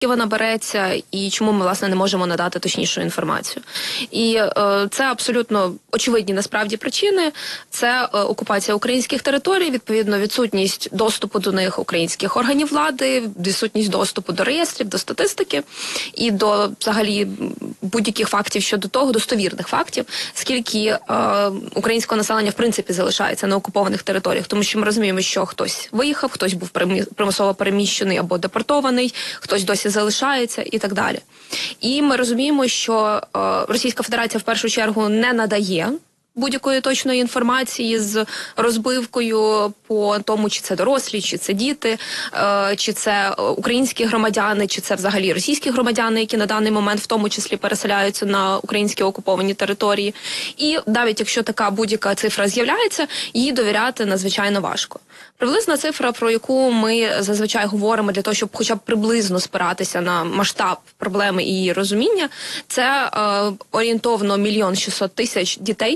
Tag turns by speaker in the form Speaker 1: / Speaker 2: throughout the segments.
Speaker 1: вона береться і чому ми, власне, не можемо надати точнішу інформацію. І це абсолютно очевидні, насправді, причини. Це окупація українських територій, відповідно, відсутність доступу до них українських органів влади, відсутність доступу до реєстрів, до статистики і до, взагалі, будь-яких фактів щодо того, достовірних фактів, скільки українського населення, в принципі, залишається на окупованих територіях. Тому що ми розуміємо, що хтось виїхав, хтось був примусово переміщений або депортований, хтось досі залишається і так далі. І ми розуміємо, що Російська Федерація в першу чергу не надає будь-якої точної інформації з розбивкою по тому, чи це дорослі, чи це діти, чи це українські громадяни, чи це взагалі російські громадяни, які на даний момент в тому числі переселяються на українські окуповані території. І навіть якщо така будь-яка цифра з'являється, їй довіряти надзвичайно важко. Приблизна цифра, про яку ми зазвичай говоримо для того, щоб хоча б приблизно спиратися на масштаб проблеми і її розуміння, це орієнтовно 1 600 000 дітей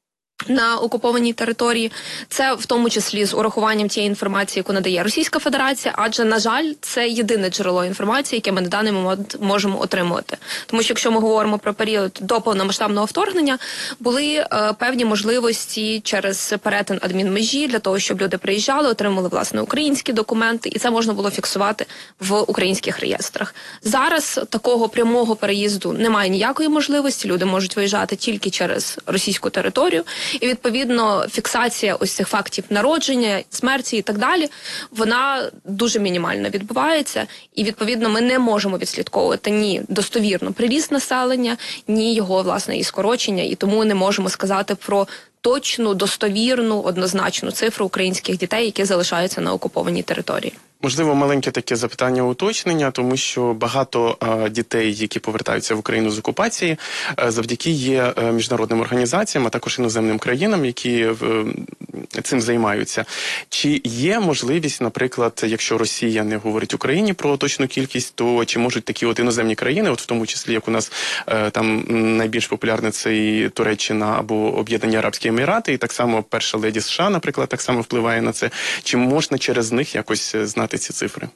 Speaker 1: на окупованій території. Це в тому числі з урахуванням тієї інформації, яку надає Російська Федерація, адже, на жаль, це єдине джерело інформації, яке ми на даний момент можемо отримувати. Тому що якщо ми говоримо про період до повномасштабного вторгнення, були певні можливості через перетин адмінмежі для того, щоб люди приїжджали, отримали, власне, українські документи, і це можна було фіксувати в українських реєстрах. Зараз такого прямого переїзду немає ніякої можливості, люди можуть виїжджати тільки через російську територію. І, відповідно, фіксація ось цих фактів народження, смерті і так далі, вона дуже мінімально відбувається. І, відповідно, ми не можемо відслідковувати ні достовірно приріст населення, ні його, власне, і скорочення. І тому не можемо сказати про точну, достовірну, однозначну цифру українських дітей, які залишаються на окупованій території.
Speaker 2: Можливо, маленьке таке запитання уточнення, тому що багато дітей, які повертаються в Україну з окупації, завдяки є міжнародним організаціям, а також іноземним країнам, які цим займаються. Чи є можливість, наприклад, якщо Росія не говорить Україні про точну кількість, то чи можуть такі от іноземні країни, от в тому числі, як у нас там найбільш популярне це і Туреччина або Об'єднані Арабські Емірати, і так само перша леді США, наприклад, так само впливає на це. Чи можна через них якось знати ці цифри?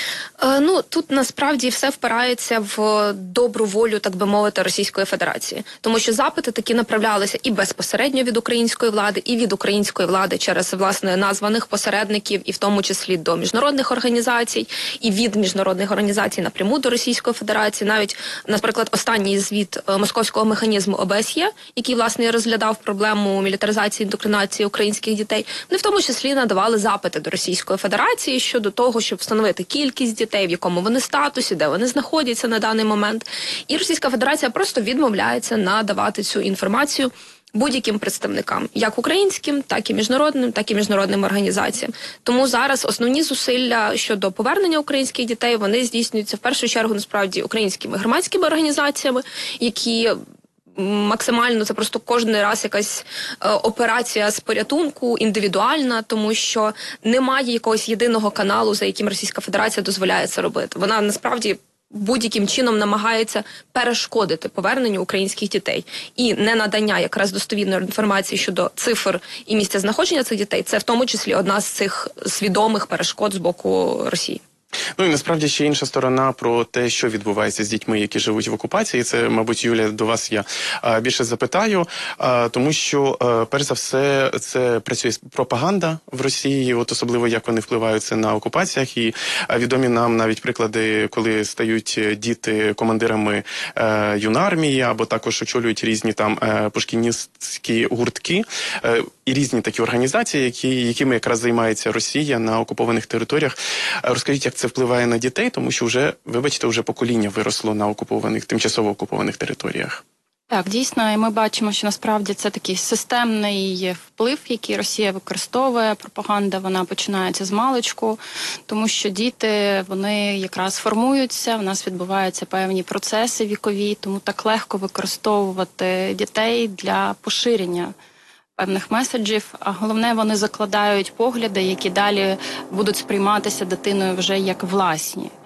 Speaker 1: Ну, тут насправді все впирається в добру волю, так би мовити, Російської Федерації. Тому що запити такі направлялися і безпосередньо від української влади, і від української влади через, власне, названих посередників, і в тому числі до міжнародних організацій, і від міжнародних організацій напряму до Російської Федерації. Навіть, наприклад, останній звіт московського механізму ОБСЄ, який, власне, розглядав проблему мілітаризації, індоктринації українських дітей, вони в тому числі надавали запити до Російської Федерації щодо того, щоб встановити кількість дітей, в якому вони статусі, де вони знаходяться на даний момент. І Російська Федерація просто відмовляється надавати цю інформацію будь-яким представникам, як українським, так і міжнародним організаціям. Тому зараз основні зусилля щодо повернення українських дітей, вони здійснюються в першу чергу, насправді, українськими громадськими організаціями, які максимально, це просто кожен раз якась операція з порятунку, індивідуальна, тому що немає якогось єдиного каналу, за яким Російська Федерація дозволяє це робити. Вона насправді будь-яким чином намагається перешкодити поверненню українських дітей. І ненадання якраз достовірної інформації щодо цифр і місця знаходження цих дітей, це в тому числі одна з цих свідомих перешкод з боку Росії.
Speaker 2: Ну і насправді ще інша сторона про те, що відбувається з дітьми, які живуть в окупації. Це, мабуть, Юлія, до вас я більше запитаю, тому що, перш за все, це працює пропаганда в Росії, от особливо як вони впливаються на окупаціях. І відомі нам навіть приклади, коли стають діти командирами юнармії, або також очолюють різні там пушкіністські гуртки і різні такі організації, якими якраз займається Росія на окупованих територіях. Розкажіть, як це впливає на дітей, тому що вже, вибачте, вже покоління виросло на окупованих, тимчасово окупованих територіях.
Speaker 3: Так, дійсно, і ми бачимо, що насправді це такий системний вплив, який Росія використовує. Пропаганда, вона починається з маличку, тому що діти, вони якраз формуються, в нас відбуваються певні процеси вікові, тому так легко використовувати дітей для поширення певних меседжів, а головне, вони закладають погляди, які далі будуть сприйматися дитиною вже як власні.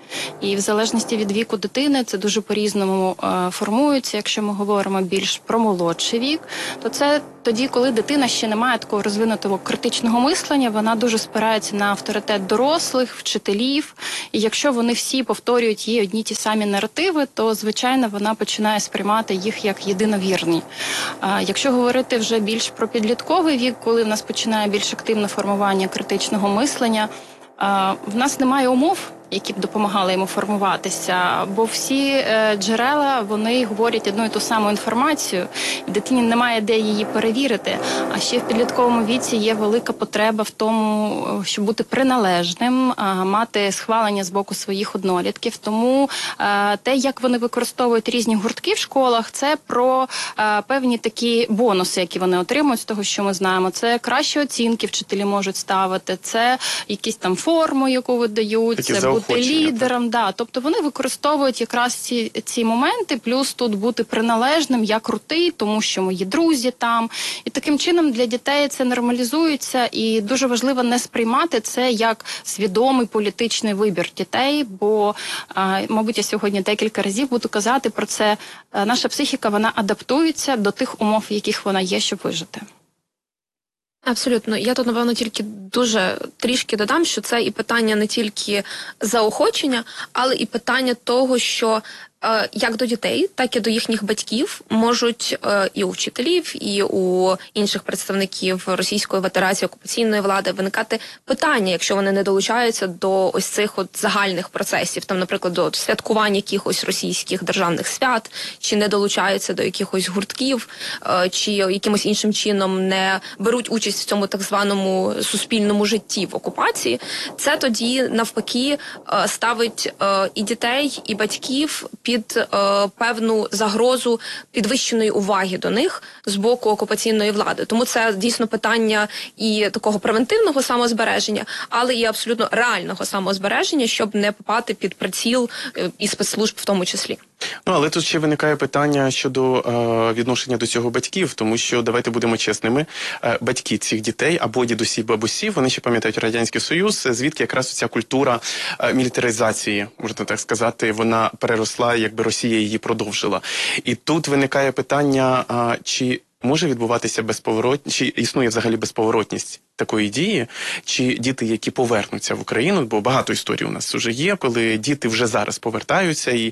Speaker 3: І в залежності від віку дитини це дуже по-різному формується. Якщо ми говоримо більш про молодший вік, то це тоді, коли дитина ще не має такого розвинутого критичного мислення, вона дуже спирається на авторитет дорослих, вчителів. І якщо вони всі повторюють їй одні ті самі наративи, то, звичайно, вона починає сприймати їх як єдиновірні. Якщо говорити вже більш про підлітковий вік, коли в нас починає більш активне формування критичного мислення, в нас немає умов, які б допомагали йому формуватися, бо всі джерела, вони говорять одну і ту саму інформацію, і дитині немає де її перевірити. А ще в підлітковому віці є велика потреба в тому, щоб бути приналежним, мати схвалення з боку своїх однолітків. Тому те, як вони використовують різні гуртки в школах, це про певні такі бонуси, які вони отримують з того, що ми знаємо. Це кращі оцінки вчителі можуть ставити, це якісь там форму, яку видають, це бути лідером, да. Тобто вони використовують якраз ці моменти, плюс тут бути приналежним, я крутий, тому що мої друзі там. І таким чином для дітей це нормалізується, і дуже важливо не сприймати це як свідомий політичний вибір дітей, бо, мабуть, я сьогодні декілька разів буду казати про це. Наша психіка, вона адаптується до тих умов, в яких вона є, щоб вижити.
Speaker 1: Абсолютно. Я тут, напевно, тільки дуже трішки додам, що це і питання не тільки заохочення, але і питання того, що як до дітей, так і до їхніх батьків можуть і у вчителів, і у інших представників Російської Федерації, окупаційної влади виникати питання, якщо вони не долучаються до ось цих от загальних процесів, там, наприклад, до святкування якихось російських державних свят, чи не долучаються до якихось гуртків, чи якимось іншим чином не беруть участь в цьому так званому суспільному житті в окупації. Це тоді навпаки ставить і дітей, і батьків під певну загрозу підвищеної уваги до них з боку окупаційної влади. Тому це дійсно питання і такого превентивного самозбереження, але і абсолютно реального самозбереження, щоб не попати під приціл і спецслужб в тому числі.
Speaker 2: Ну, але тут ще виникає питання щодо відношення до цього батьків, тому що, давайте будемо чесними, батьки цих дітей або дідусів, бабусів, вони ще пам'ятають Радянський Союз, звідки якраз ця культура мілітаризації, можна так сказати, вона переросла, якби Росія її продовжила. І тут виникає питання, чи може відбуватися чи існує взагалі безповоротність такої дії, чи діти, які повернуться в Україну, бо багато історій у нас вже є, коли діти вже зараз повертаються, і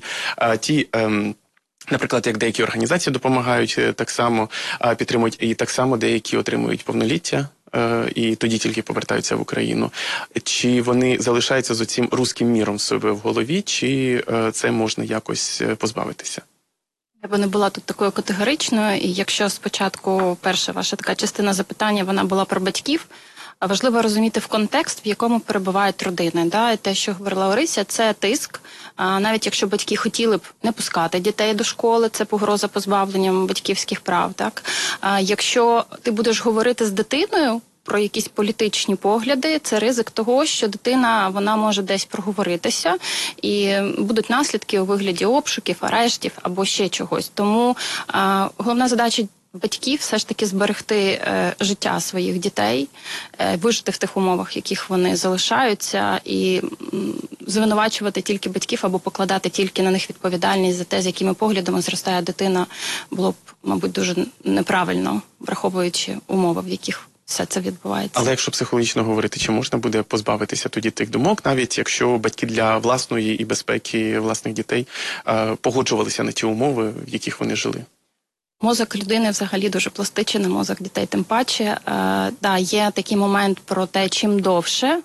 Speaker 2: наприклад, як деякі організації допомагають, так само підтримують, і так само деякі отримують повноліття, і тоді тільки повертаються в Україну. Чи вони залишаються з оцим руським міром в себе в голові, чи це можна якось позбавитися?
Speaker 3: Я би не була тут такою категоричною, і якщо спочатку перша ваша така частина запитання, вона була про батьків, важливо розуміти в контекст, в якому перебувають родини. Да? І те, що говорила Орися, це тиск. Навіть якщо батьки хотіли б не пускати дітей до школи, це погроза позбавленням батьківських прав. Так? Якщо ти будеш говорити з дитиною про якісь політичні погляди, це ризик того, що дитина, вона може десь проговоритися, і будуть наслідки у вигляді обшуків, арештів або ще чогось. Тому головна задача батьків все ж таки зберегти життя своїх дітей, вижити в тих умовах, в яких вони залишаються, і звинувачувати тільки батьків або покладати тільки на них відповідальність за те, з якими поглядами зростає дитина, було б, мабуть, дуже неправильно, враховуючи умови, в яких все це відбувається.
Speaker 2: Але якщо психологічно говорити, чи можна буде позбавитися тоді тих думок, навіть якщо батьки для власної і безпеки власних дітей погоджувалися на ті умови, в яких вони жили?
Speaker 3: Мозок людини взагалі дуже пластичний, мозок дітей тим паче. Є такий момент про те, чим довше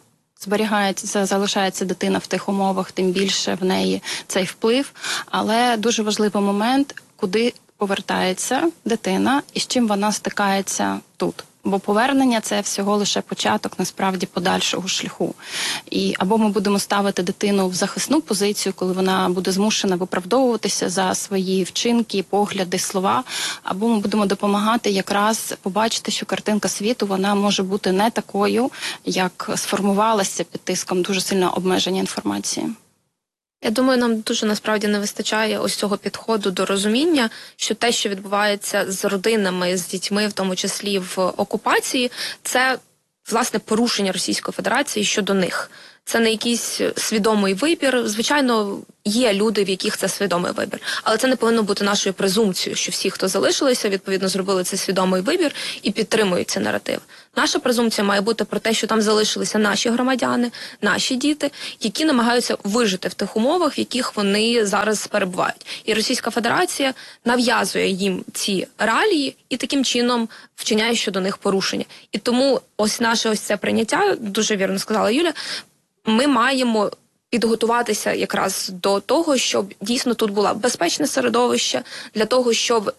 Speaker 3: залишається дитина в тих умовах, тим більше в неї цей вплив. Але дуже важливий момент, куди повертається дитина і з чим вона стикається тут. Бо повернення – це всього лише початок, насправді, подальшого шляху. І або ми будемо ставити дитину в захисну позицію, коли вона буде змушена виправдовуватися за свої вчинки, погляди, слова, або ми будемо допомагати якраз побачити, що картинка світу, вона може бути не такою, як сформувалася під тиском дуже сильно обмеження інформації.
Speaker 1: Я думаю, нам дуже насправді не вистачає ось цього підходу до розуміння, що те, що відбувається з родинами, з дітьми, в тому числі в окупації, це, власне, порушення Російської Федерації щодо них. це не якийсь свідомий вибір. Звичайно, є люди, в яких це свідомий вибір. Але це не повинно бути нашою презумпцією, що всі, хто залишилися, відповідно, зробили цей свідомий вибір і підтримують цей наратив. Наша презумпція має бути про те, що там залишилися наші громадяни, наші діти, які намагаються вижити в тих умовах, в яких вони зараз перебувають. І Російська Федерація нав'язує їм ці реалії і таким чином вчиняє щодо них порушення. І тому ось наше це прийняття, дуже вірно сказала Юля, ми маємо підготуватися якраз до того, щоб дійсно тут було безпечне середовище, для того, щоб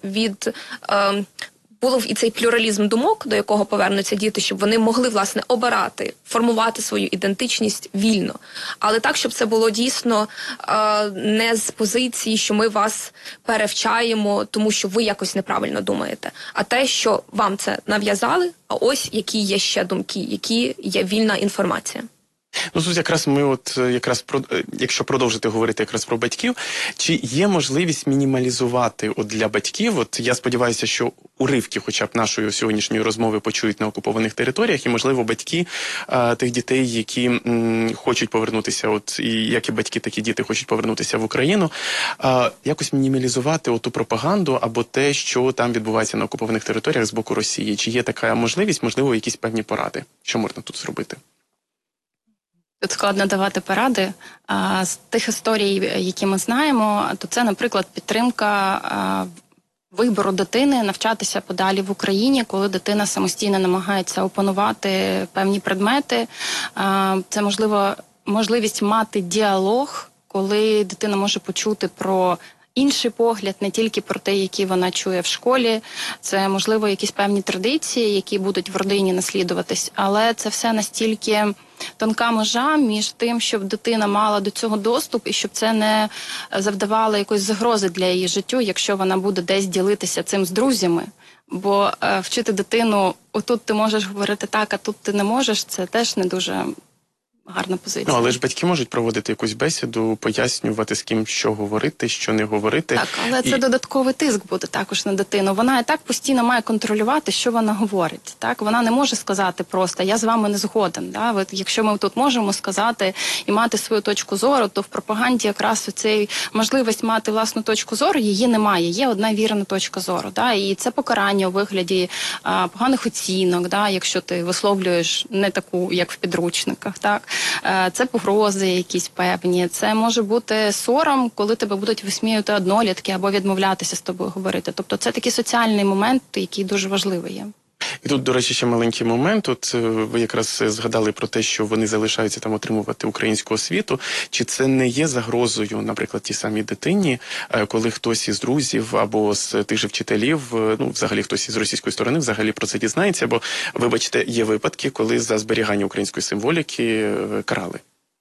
Speaker 1: був і цей плюралізм думок, до якого повернуться діти, щоб вони могли, власне, обирати, формувати свою ідентичність вільно. Але так, щоб це було дійсно не з позиції, що ми вас перевчаємо, тому що ви якось неправильно думаєте, а те, що вам це нав'язали, а ось які є ще думки, які є вільна інформація.
Speaker 2: Ну, тут якраз ми якщо продовжити говорити якраз про батьків, чи є можливість мінімалізувати для батьків, я сподіваюся, що уривки хоча б нашої сьогоднішньої розмови почують на окупованих територіях, і, можливо, батьки тих дітей, які хочуть повернутися, і як і батьки, так і діти хочуть повернутися в Україну, якось мінімалізувати ту пропаганду або те, що там відбувається на окупованих територіях з боку Росії. Чи є така можливість, можливо, якісь певні поради? Що можна тут зробити?
Speaker 3: Тут складно давати поради. З тих історій, які ми знаємо, то це, наприклад, підтримка вибору дитини навчатися подалі в Україні, коли дитина самостійно намагається опанувати певні предмети. Це, можливо, можливість мати діалог, коли дитина може почути про інший погляд, не тільки про те, які вона чує в школі. Це, можливо, якісь певні традиції, які будуть в родині наслідуватись. Але це все настільки тонка межа між тим, щоб дитина мала до цього доступ і щоб це не завдавало якоїсь загрози для її життю, якщо вона буде десь ділитися цим з друзями. Бо вчити дитину, отут ти можеш говорити так, а тут ти не можеш, це теж не дуже гарна позиція.
Speaker 2: Але ж батьки можуть проводити якусь бесіду, пояснювати, з ким що говорити, що не говорити.
Speaker 3: Так, але це додатковий тиск буде також на дитину. Вона і так постійно має контролювати, що вона говорить. Так, вона не може сказати просто «я з вами не згоден». Да? Якщо ми тут можемо сказати і мати свою точку зору, то в пропаганді якраз цей можливість мати власну точку зору, її немає. Є одна вірна точка зору. Да? І це покарання у вигляді поганих оцінок, да? Якщо ти висловлюєш не таку, як в підручниках. Так? Це погрози якісь певні, це може бути сором, коли тебе будуть висміювати однолітки або відмовлятися з тобою говорити. Тобто це такий соціальний момент, який дуже важливий є.
Speaker 2: І тут, до речі, ще маленький момент. Ви якраз згадали про те, що вони залишаються там отримувати українську освіту. Чи це не є загрозою, наприклад, тій самій дитині, коли хтось із друзів або з тих же вчителів, взагалі хтось із російської сторони взагалі про це дізнається? Бо, вибачте, є випадки, коли за зберігання української символіки карали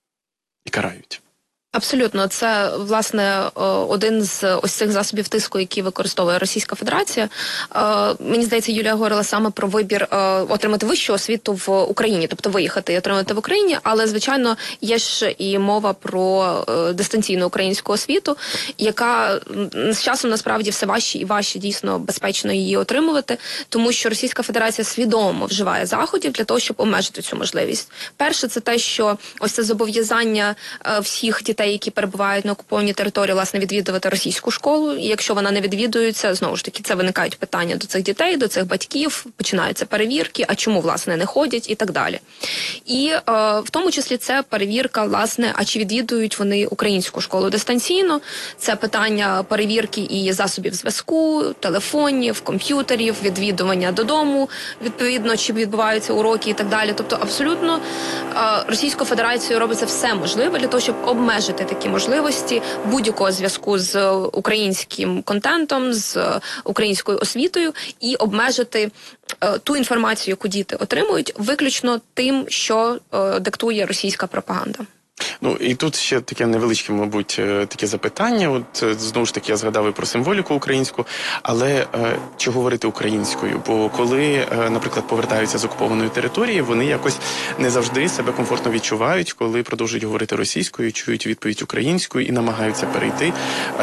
Speaker 2: і карають.
Speaker 1: Абсолютно, це, власне, один з ось цих засобів тиску, які використовує Російська Федерація. Мені здається, Юлія говорила саме про вибір отримати вищу освіту в Україні, тобто виїхати і отримати в Україні, але, звичайно, є ж і мова про дистанційну українську освіту, яка з часом, насправді, все важче і важче дійсно безпечно її отримувати, тому що Російська Федерація свідомо вживає заходів для того, щоб обмежити цю можливість. Перше, це те, що ось це зобов'язання всіх дітей, які перебувають на окупованій території, власне, відвідувати російську школу. І якщо вона не відвідується, знову ж таки, це виникають питання до цих дітей, до цих батьків, починаються перевірки, а чому, власне, не ходять і так далі. І в тому числі це перевірка, власне, а чи відвідують вони українську школу дистанційно. Це питання перевірки і засобів зв'язку, телефонів, комп'ютерів, відвідування додому, відповідно, чи відбуваються уроки і так далі. Тобто, абсолютно Російською Федерацією робиться все можливе для того, щоб обмежити такі можливості будь-якого зв'язку з українським контентом, з українською освітою і обмежити ту інформацію, яку діти отримують, виключно тим, що диктує російська пропаганда.
Speaker 2: І тут ще таке невеличке, мабуть, таке запитання. Знову ж таки, я згадав і про символіку українську, але чи говорити українською? Бо коли, наприклад, повертаються з окупованої території, вони якось не завжди себе комфортно відчувають, коли продовжують говорити російською, чують відповідь українською і намагаються перейти.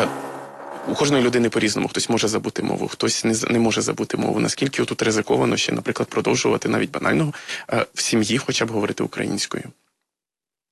Speaker 2: У кожної людини по-різному. Хтось може забути мову, хтось не може забути мову. Наскільки тут ризиковано ще, наприклад, продовжувати навіть банально в сім'ї хоча б говорити українською?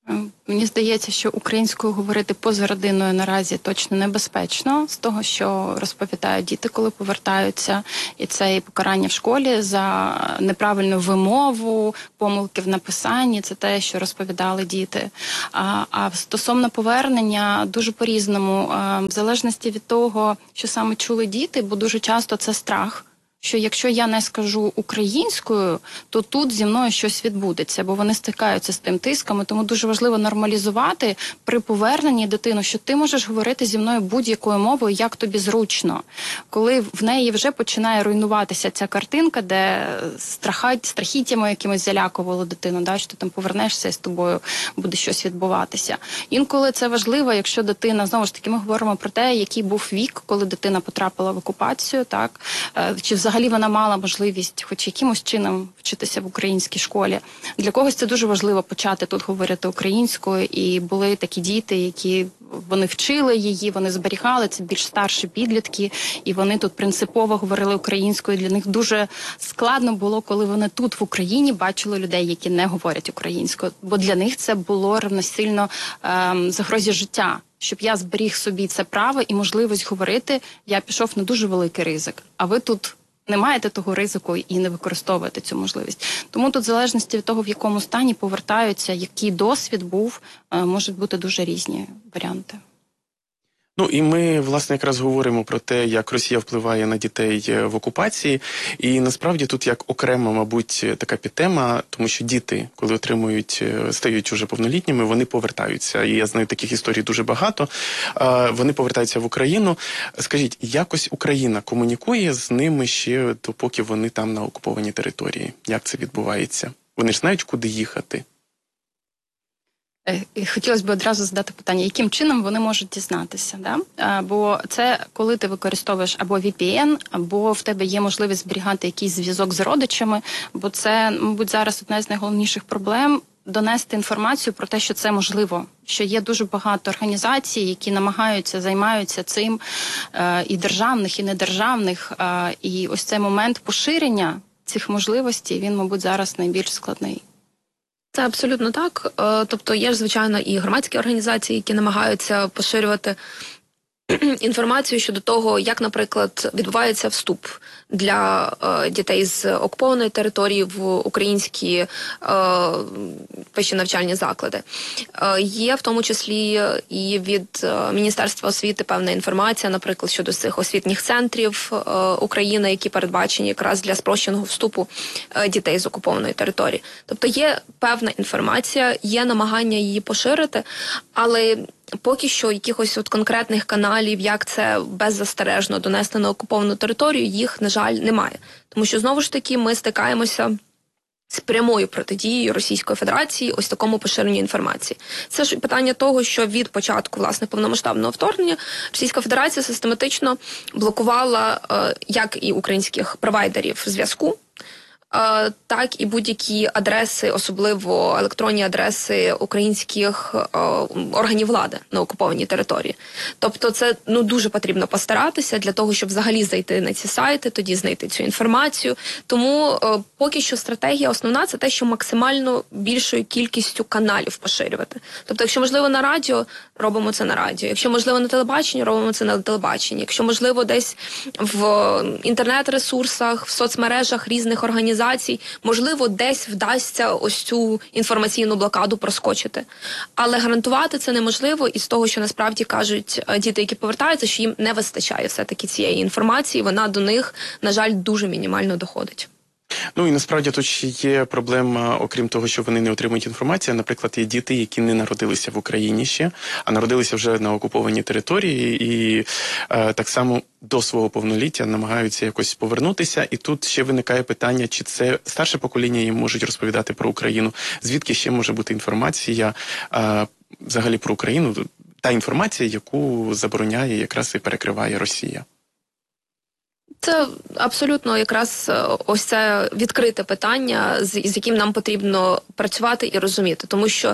Speaker 3: Мені здається, що українською говорити поза родиною наразі точно небезпечно, з того, що розповідають діти, коли повертаються, і це і покарання в школі за неправильну вимову, помилки в написанні, це те, що розповідали діти. А стосовно повернення, дуже по-різному, в залежності від того, що саме чули діти, бо дуже часто це страх, що якщо я не скажу українською, то тут зі мною щось відбудеться, бо вони стикаються з тим тиском, і тому дуже важливо нормалізувати при поверненні дитину, що ти можеш говорити зі мною будь-якою мовою, як тобі зручно. Коли в неї вже починає руйнуватися ця картинка, де страхіттями якимось залякувало дитину, да, що ти там повернешся і з тобою буде щось відбуватися. Інколи це важливо, якщо дитина, знову ж таки, ми говоримо про те, який був вік, коли дитина потрапила в окупацію, так, чи взагалі вона мала можливість хоч якимось чином вчитися в українській школі. Для когось це дуже важливо почати тут говорити українською, і були такі діти, які вони вчили її, вони зберігали, це більш старші підлітки, і вони тут принципово говорили українською. Для них дуже складно було, коли вони тут в Україні бачили людей, які не говорять українською, бо для них це було равносильно загрозі життя. Щоб я зберіг собі це право і можливість говорити, я пішов на дуже великий ризик. А ви тут не маєте того ризику і не використовуєте цю можливість. Тому тут, в залежності від того, в якому стані повертаються, який досвід був, можуть бути дуже різні варіанти.
Speaker 2: Ну і ми, власне, якраз говоримо про те, як Росія впливає на дітей в окупації. І насправді тут як окрема, мабуть, така підтема, тому що діти, коли стають уже повнолітніми, вони повертаються. І я знаю таких історій дуже багато. Вони повертаються в Україну. Скажіть, якось Україна комунікує з ними ще допоки вони там на окупованій території? Як це відбувається? Вони ж знають, куди їхати.
Speaker 3: Хотілося б одразу задати питання, яким чином вони можуть дізнатися, да? Бо це коли ти використовуєш або VPN, або в тебе є можливість зберігати якийсь зв'язок з родичами, бо це, мабуть, зараз одна з найголовніших проблем – донести інформацію про те, що це можливо, що є дуже багато організацій, які намагаються, займаються цим, і державних, і недержавних, і ось цей момент поширення цих можливостей, він, мабуть, зараз найбільш складний.
Speaker 1: Це абсолютно так. Тобто є ж, звичайно, і громадські організації, які намагаються поширювати інформацію щодо того, як, наприклад, відбувається вступ для дітей з окупованої території в українські вищі навчальні заклади. Є в тому числі і від Міністерства освіти певна інформація, наприклад, щодо цих освітніх центрів України, які передбачені якраз для спрощеного вступу дітей з окупованої території. Тобто є певна інформація, є намагання її поширити, але поки що якихось конкретних каналів, як це беззастережно донести на окуповану територію, їх, на жаль, немає. Тому що, знову ж таки, ми стикаємося з прямою протидією Російської Федерації ось такому поширенню інформації. Це ж питання того, що від початку, власне, повномасштабного вторгнення Російська Федерація систематично блокувала як і українських провайдерів зв'язку, так і будь-які адреси, особливо електронні адреси українських органів влади на окупованій території. Тобто це дуже потрібно постаратися для того, щоб взагалі зайти на ці сайти, тоді знайти цю інформацію. Тому поки що стратегія основна – це те, що максимально більшою кількістю каналів поширювати. Тобто, якщо можливо на радіо, робимо це на радіо. Якщо можливо на телебаченні, робимо це на телебаченні. Якщо можливо десь в інтернет-ресурсах, в соцмережах різних організацій, можливо, десь вдасться ось цю інформаційну блокаду проскочити. Але гарантувати це неможливо із того, що насправді кажуть діти, які повертаються, що їм не вистачає все-таки цієї інформації, вона до них, на жаль, дуже мінімально доходить.
Speaker 2: Ну і насправді тут ще є проблема, окрім того, що вони не отримують інформацію. Наприклад, є діти, які не народилися в Україні ще, а народилися вже на окупованій території і так само до свого повноліття намагаються якось повернутися. І тут ще виникає питання, чи це старше покоління їм можуть розповідати про Україну, звідки ще може бути інформація взагалі про Україну, та інформація, яку забороняє якраз і перекриває Росія.
Speaker 1: Це абсолютно якраз ось це відкрите питання, з яким нам потрібно працювати і розуміти. Тому що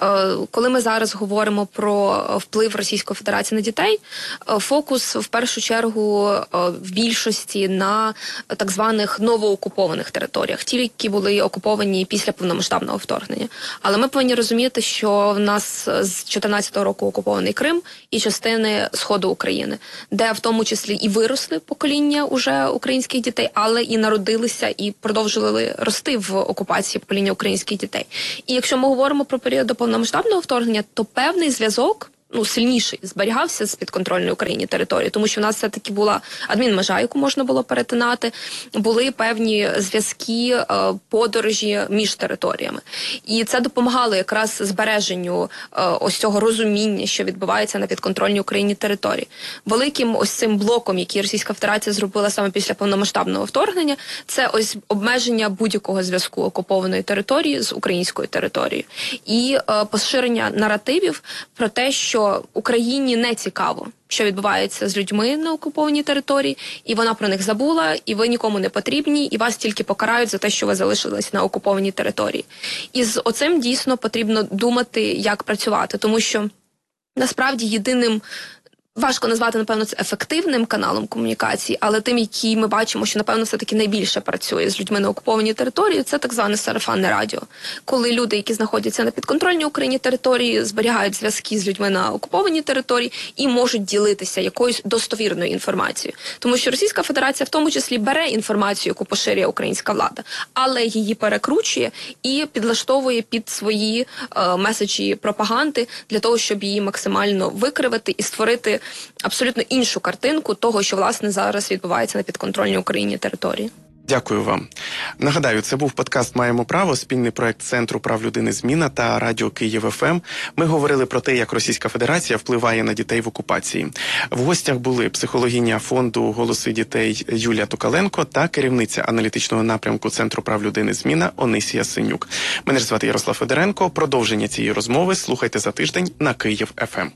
Speaker 1: коли ми зараз говоримо про вплив Російської Федерації на дітей, фокус в першу чергу в більшості на так званих новоокупованих територіях, ті, які були окуповані після повномасштабного вторгнення. Але ми повинні розуміти, що в нас з 2014 року окупований Крим і частини Сходу України, де в тому числі і виросли покоління уже українських дітей, але і народилися і продовжували рости в окупації покоління українських дітей. І якщо ми говоримо про період до повномасштабного вторгнення, то певний зв'язок, сильніший, зберігався з підконтрольної Україні території, тому що в нас все-таки була адмінмежа, яку можна було перетинати, були певні зв'язки, подорожі між територіями. І це допомагало якраз збереженню ось цього розуміння, що відбувається на підконтрольній Україні території. Великим ось цим блоком, який Російська Федерація зробила саме після повномасштабного вторгнення, це ось обмеження будь-якого зв'язку окупованої території з українською територією. І поширення наративів про те, що Україні не цікаво, що відбувається з людьми на окупованій території, і вона про них забула, і ви нікому не потрібні, і вас тільки покарають за те, що ви залишились на окупованій території. І з оцим дійсно потрібно думати, як працювати, тому що насправді єдиним, важко назвати, напевно, це ефективним каналом комунікації, але тим, який ми бачимо, що, напевно, все-таки найбільше працює з людьми на окупованій території, це так зване сарафанне радіо. Коли люди, які знаходяться на підконтрольній Україні території, зберігають зв'язки з людьми на окупованій території і можуть ділитися якоюсь достовірною інформацією. Тому що Російська Федерація в тому числі бере інформацію, яку поширює українська влада, але її перекручує і підлаштовує під свої меседжі пропаганди для того, щоб її максимально викривити і створити абсолютно іншу картинку того, що, власне, зараз відбувається на підконтрольній Україні території.
Speaker 2: Дякую вам. Нагадаю, це був подкаст «Маємо право», спільний проект Центру прав людини «Зміна» та Радіо Київ ФМ. Ми говорили про те, як Російська Федерація впливає на дітей в окупації. В гостях були психологиня фонду «Голоси дітей» Юлія Токаленко та керівниця аналітичного напрямку Центру прав людини «Зміна» Онисія Синюк. Мене ж звати Ярослав Федоренко. Продовження цієї розмови слухайте за тиждень на Київ ФМ.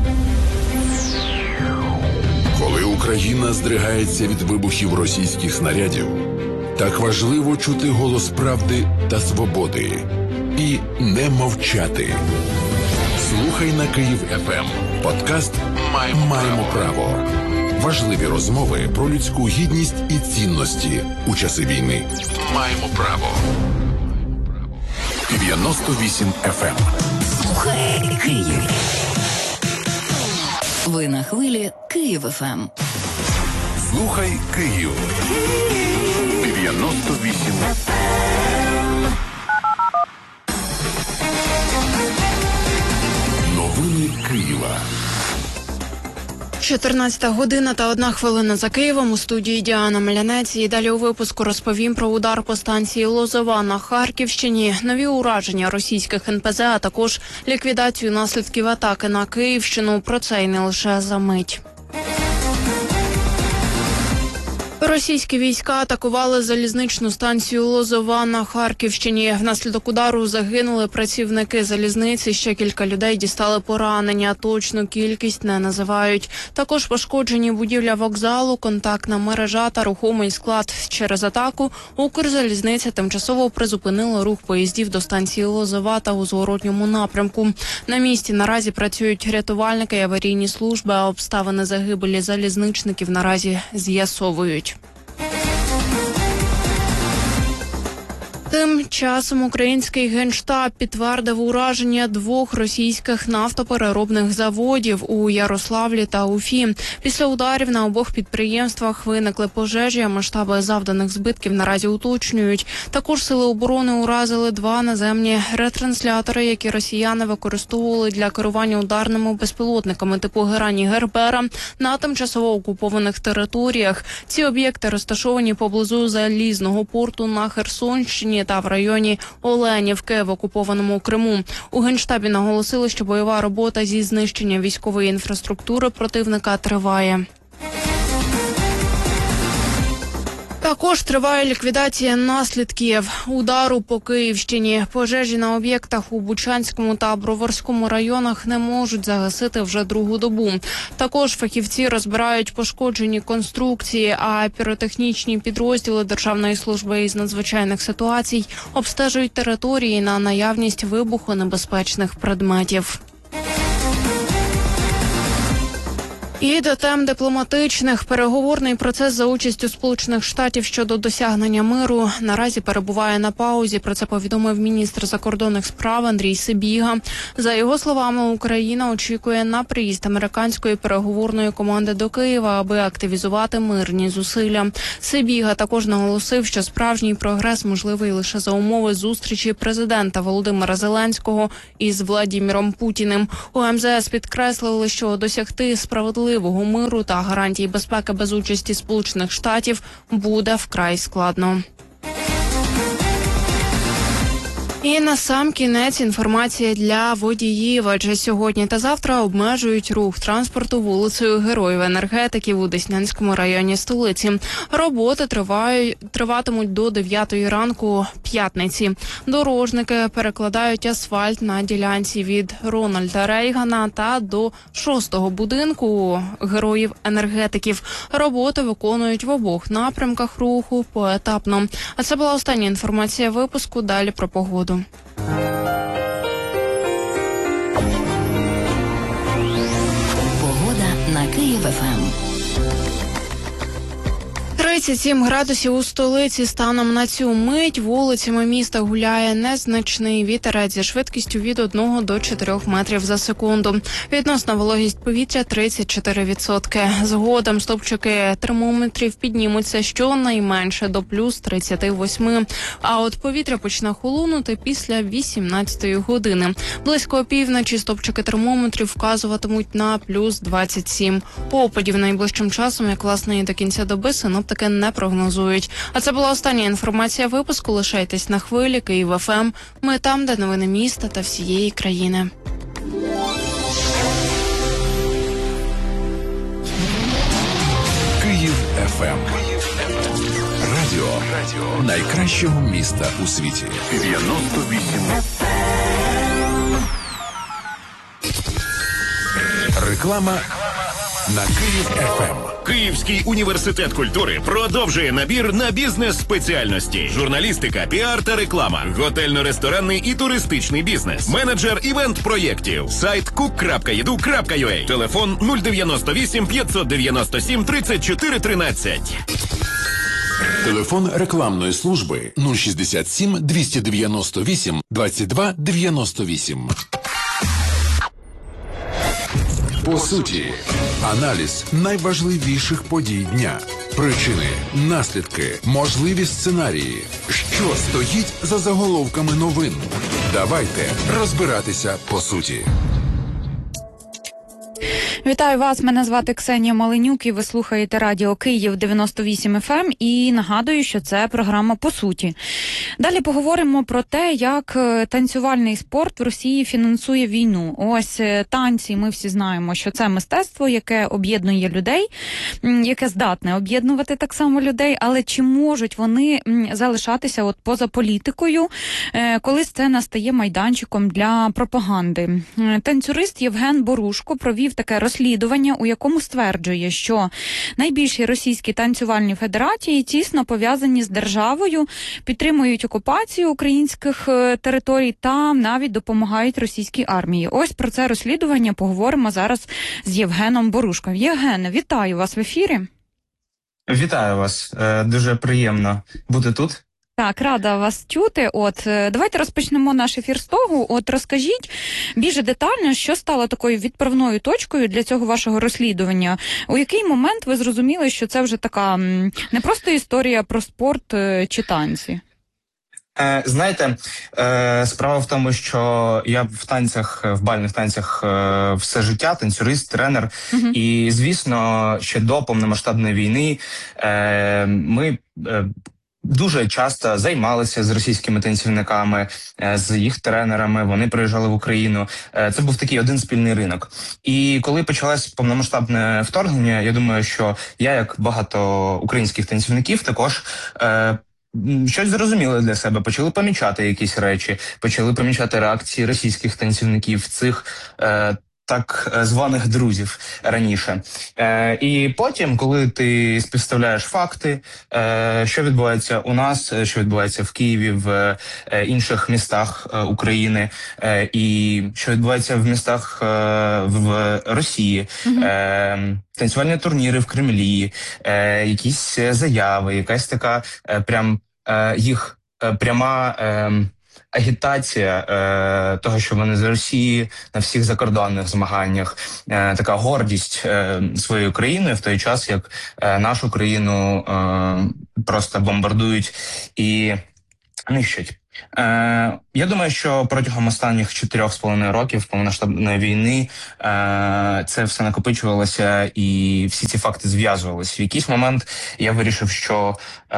Speaker 4: Коли Україна здригається від вибухів російських снарядів, так важливо чути голос правди та свободи і не мовчати. Слухай на Київ ФМ. Подкаст «Маємо право». Важливі розмови про людську гідність і цінності у часи війни. Маємо право. 98 ФМ.
Speaker 5: Слухай Київ. Ви на хвилі Київ ФМ.
Speaker 4: Слухай Київ. 98 ФМ. Новини Києва.
Speaker 6: 14 година та 1 хвилина за Києвом. У студії Діана Мелянець. І далі у випуску розповім про удар по станції Лозова на Харківщині, нові ураження російських НПЗ, а також ліквідацію наслідків атаки на Київщину. Про це й не лише за мить. Російські війська атакували залізничну станцію Лозова на Харківщині. Внаслідок удару загинули працівники залізниці, ще кілька людей дістали поранення. Точну кількість не називають. Також пошкоджені будівля вокзалу, контактна мережа та рухомий склад. Через атаку Укрзалізниця тимчасово призупинила рух поїздів до станції Лозова та у зворотньому напрямку. На місці наразі працюють рятувальники і аварійні служби, а обставини загибелі залізничників наразі з'ясовують. Тим часом український Генштаб підтвердив ураження 2 російських нафтопереробних заводів у Ярославлі та Уфі. Після ударів на обох підприємствах виникли пожежі, а масштаби завданих збитків наразі уточнюють. Також сили оборони уразили 2 наземні ретранслятори, які росіяни використовували для керування ударними безпілотниками типу Герані Гербера на тимчасово окупованих територіях. Ці об'єкти розташовані поблизу залізного порту на Херсонщині та в районі Оленівки в окупованому Криму. У Генштабі наголосили, що бойова робота зі знищення військової інфраструктури противника триває. Також триває ліквідація наслідків удару по Київщині. Пожежі на об'єктах у Бучанському та Броварському районах не можуть загасити вже другу добу. Також фахівці розбирають пошкоджені конструкції, а піротехнічні підрозділи Державної служби із надзвичайних ситуацій обстежують території на наявність вибухонебезпечних предметів. І до тем дипломатичних. Переговорний процес за участю Сполучених Штатів щодо досягнення миру наразі перебуває на паузі. Про це повідомив міністр закордонних справ Андрій Сибіга. За його словами, Україна очікує на приїзд американської переговорної команди до Києва, аби активізувати мирні зусилля. Сибіга також наголосив, що справжній прогрес можливий лише за умови зустрічі президента Володимира Зеленського із Владіміром Путіним. У МЗС підкреслили, що досягти справедливого миру та гарантій безпеки без участі Сполучених Штатів буде вкрай складно. І на сам кінець інформація для водіїв, адже сьогодні та завтра обмежують рух транспорту вулицею Героїв-Енергетиків у Деснянському районі столиці. Роботи триватимуть до 9 ранку п'ятниці. Дорожники перекладають асфальт на ділянці від Рональда Рейгана та до 6-го будинку Героїв-Енергетиків. Роботи виконують в обох напрямках руху поетапно. А це була остання інформація випуску. Далі про погоду.
Speaker 5: Погода на Київ-ФМ.
Speaker 6: 37 градусів у столиці. Станом на цю мить вулицями міста гуляє незначний вітерець зі швидкістю від 1 до 4 метрів за секунду. Відносна вологість повітря 34%. Згодом стовпчики термометрів піднімуться щонайменше до плюс 38. А от повітря почне холонути після 18 години. Близько опівночі стовпчики термометрів вказуватимуть на плюс 27. Опадів найближчим часом, як власне і до кінця доби, синоптики не прогнозують. А це була остання інформація випуску. Лишайтесь на хвилі Київ-ФМ. Ми там, де новини міста та всієї країни.
Speaker 4: Київ-ФМ. Радіо найкращого міста у світі. 98. Реклама на Київ-ФМ.
Speaker 7: Київський університет культури продовжує набір на бізнес-спеціальності: журналістика, піар та реклама, готельно-ресторанний і туристичний бізнес, менеджер івент-проєктів, сайт cook.edu.ua, телефон 098 597 34 13.
Speaker 4: Телефон рекламної служби 067 298 22 98. По суті, аналіз найважливіших подій дня. Причини, наслідки, можливі сценарії. Що стоїть за заголовками новин? Давайте розбиратися по суті.
Speaker 8: Вітаю вас, мене звати Ксенія Маленюк і ви слухаєте радіо Київ 98 FM і нагадую, що це програма «По суті». Далі поговоримо про те, як танцювальний спорт в Росії фінансує війну. Ось танці, ми всі знаємо, що це мистецтво, яке об'єднує людей, яке здатне об'єднувати так само людей, але чи можуть вони залишатися от поза політикою, коли сцена стає майданчиком для пропаганди? Танцюрист Євген Борушко провів таке розслідування, у якому стверджує, що найбільші російські танцювальні федерації тісно пов'язані з державою, підтримують окупацію українських територій та навіть допомагають російській армії. Ось про це розслідування поговоримо зараз з Євгеном Борушком. Євген, вітаю вас в ефірі.
Speaker 9: Вітаю вас. Дуже приємно бути тут.
Speaker 8: Так, рада вас чути. Давайте розпочнемо наш ефір з того. Розкажіть більш детально, що стало такою відправною точкою для цього вашого розслідування. У який момент ви зрозуміли, що це вже така не просто історія про спорт чи танці?
Speaker 9: Знаєте, справа в тому, що я в бальних танцях все життя, танцюрист, тренер. І, звісно, ще до повномасштабної війни ми дуже часто займалися з російськими танцівниками, з їх тренерами. Вони приїжджали в Україну. Це був такий один спільний ринок. І коли почалось повномасштабне вторгнення, я думаю, що я, як багато українських танцівників, також щось зрозуміли для себе, почали помічати якісь речі, почали помічати реакції російських танцівників, цих так званих друзів раніше. І потім, коли ти співставляєш факти, що відбувається у нас, що відбувається в Києві, в інших містах України, і що відбувається в містах в Росії, танцювальні турніри в Кремлі, якісь заяви, якась така прям їх пряма агітація того, що вони з Росії на всіх закордонних змаганнях, така гордість своєю країною в той час, як нашу країну просто бомбардують і нищать. Я думаю, що протягом останніх 4,5 років повномасштабної війни це все накопичувалося і всі ці факти зв'язувалися. В якийсь момент я вирішив, що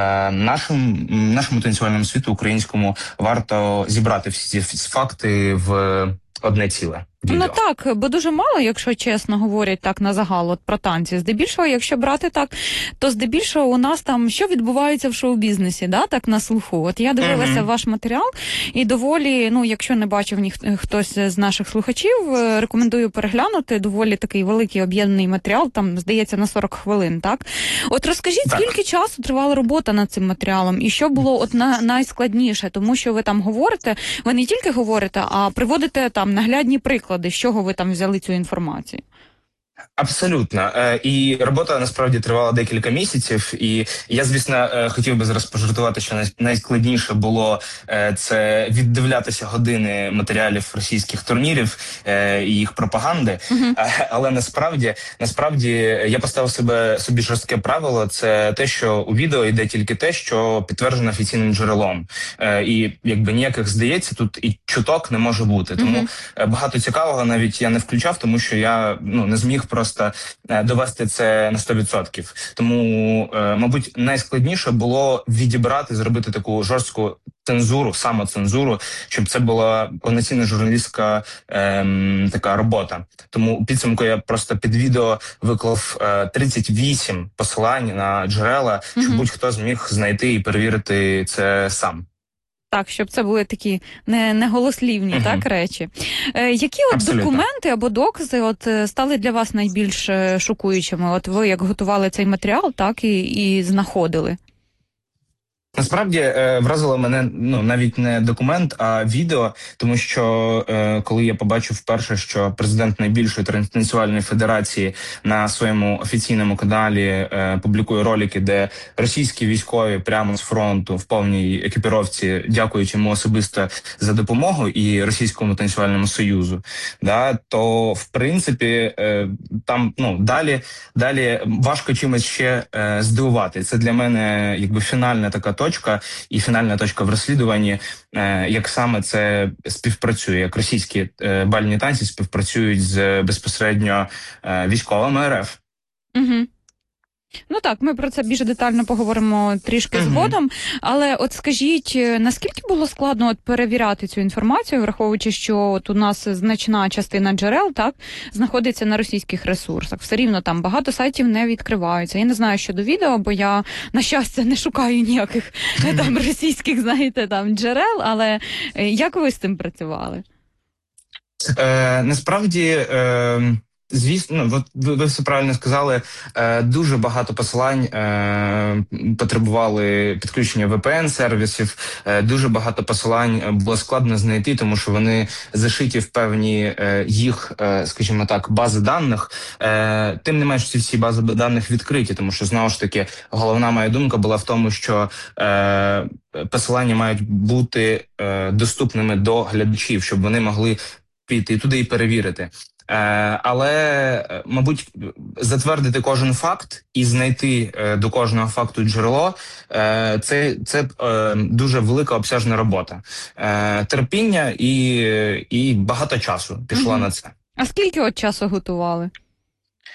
Speaker 9: нашому танцювальному світу українському варто зібрати всі ці факти в одне ціле. Відео.
Speaker 8: Ну так, бо дуже мало, якщо чесно, говорять так на загал от про танці. Здебільшого, якщо брати так, то здебільшого у нас там, що відбувається в шоу-бізнесі, да, так на слуху. От я дивилася ваш матеріал і доволі, ну, якщо не бачив хтось з наших слухачів, рекомендую переглянути, доволі такий великий об'єднаний матеріал, там, здається, на 40 хвилин, так? От розкажіть, скільки часу тривала робота над цим матеріалом і що було от найскладніше, тому що ви там говорите, ви не тільки говорите, а приводите там наглядні приклади. З чого ви там взяли цю інформацію?
Speaker 9: Абсолютно. І робота насправді тривала декілька місяців. І я, звісно, хотів би зараз пожартувати, що найскладніше було це віддивлятися години матеріалів російських турнірів і їх пропаганди. Але насправді я поставив собі жорстке правило. Це те, що у відео йде тільки те, що підтверджено офіційним джерелом. І якби ніяких, здається, тут і чуток не може бути. Тому багато цікавого навіть я не включав, тому що я не зміг просто довести це на 100%. Тому, мабуть, найскладніше було відібрати, зробити таку жорстку цензуру, самоцензуру, щоб це була повноцінна журналістська така робота. Тому у підсумку я просто під відео виклав 38 посилань на джерела, щоб будь-хто зміг знайти і перевірити це сам.
Speaker 8: Так, щоб це були такі неголослівні так, речі. Які от документи або докази от стали для вас найбільш шокуючими? От ви як готували цей матеріал, так, і знаходили?
Speaker 9: Насправді вразило мене навіть не документ, а відео, тому що коли я побачив вперше, що президент найбільшої танцювальної федерації на своєму офіційному каналі публікує ролики, де російські військові прямо з фронту в повній екіпіровці дякують йому особисто за допомогу і Російському танцювальному союзу, то в принципі там далі важко чимось ще здивувати. Це для мене якби фінальна така точка і фінальна точка в розслідуванні, як саме це співпрацює, як російські бальні танці співпрацюють з безпосередньо військовими РФ.
Speaker 8: Ну так, ми про це більш детально поговоримо трішки згодом, але от скажіть, наскільки було складно перевіряти цю інформацію, враховуючи, що от у нас значна частина джерел, так, знаходиться на російських ресурсах. Все рівно там багато сайтів не відкриваються. Я не знаю щодо відео, бо я, на щастя, не шукаю ніяких там російських, знаєте, там джерел, але як ви з цим працювали?
Speaker 9: Насправді... Звісно, ви все правильно сказали, дуже багато посилань потребували підключення VPN-сервісів, дуже багато посилань було складно знайти, тому що вони зашиті в певні їх, скажімо так, бази даних. Тим не менш, ці всі бази даних відкриті, тому що, знову ж таки, головна моя думка була в тому, що посилання мають бути доступними до глядачів, щоб вони могли піти туди і перевірити. Але, мабуть, затвердити кожен факт і знайти до кожного факту джерело – це дуже велика обсяжна робота. Терпіння і багато часу пішло на це.
Speaker 8: А скільки от часу готували?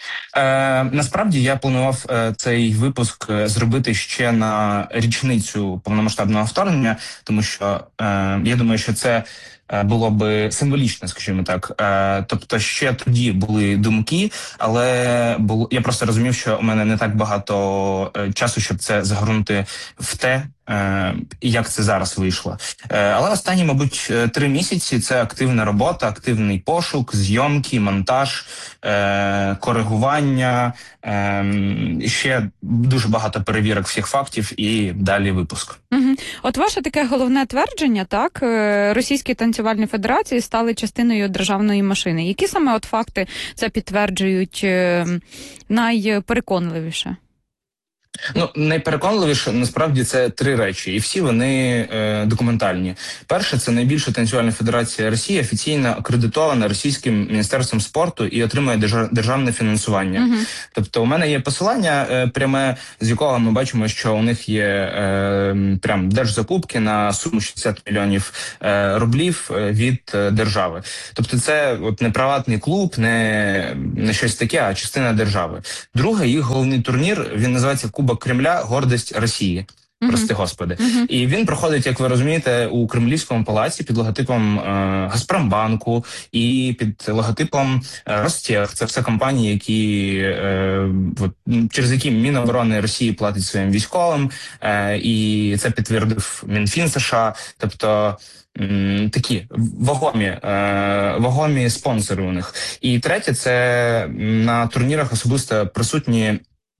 Speaker 9: Насправді я планував цей випуск зробити ще на річницю повномасштабного вторгнення, тому що я думаю, що це було би символічно, скажімо так. Тобто ще тоді були думки, але я просто розумів, що у мене не так багато часу, щоб це загорнути в те, як це зараз вийшло. Але останні, мабуть, 3 місяці це активна робота, активний пошук, зйомки, монтаж, коригування, ще дуже багато перевірок всіх фактів і далі випуск.
Speaker 8: Угу. От ваше таке головне твердження, так, російські танцювальні федерації стали частиною державної машини. Які саме от факти це підтверджують найпереконливіше?
Speaker 9: Ну, найпереконливіше, насправді, це 3 речі, і всі вони документальні. Перше, це найбільша танцювальна федерація Росії, офіційно акредитована Російським міністерством спорту і отримує державне фінансування. Тобто у мене є посилання пряме, з якого ми бачимо, що у них є прям держзакупки на суму 60 мільйонів рублів від держави. Тобто це от не приватний клуб, не щось таке, а частина держави. Друге, їх головний турнір, він називається Кубок Кремля «Гордість Росії». Прости господи. І він проходить, як ви розумієте, у Кремлівському палаці під логотипом Газпромбанку і під логотипом Ростех. Це все компанії, через які Міноборони Росії платить своїм військовим, і це підтвердив Мінфін США. Тобто такі вагомі спонсори у них. І третє, це на турнірах особисто присутні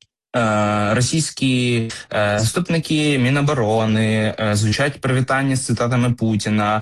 Speaker 9: російські заступники Міноборони, звучать привітання з цитатами Путіна,